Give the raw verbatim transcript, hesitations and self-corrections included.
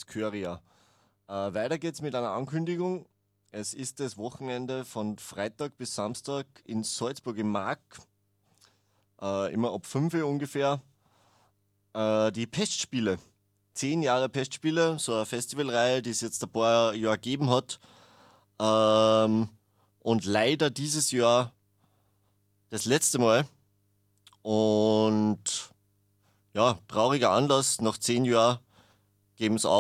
Sköria. Äh, weiter geht's mit einer Ankündigung. Es ist das Wochenende von Freitag bis Samstag in Salzburg im Mark, äh, immer ab fünf Uhr ungefähr, äh, die Pestspiele. Zehn Jahre Pestspiele, so eine Festivalreihe, die es jetzt ein paar Jahre gegeben hat. Ähm, und leider dieses Jahr das letzte Mal. Und ja, trauriger Anlass, nach zehn Jahren geben es auf.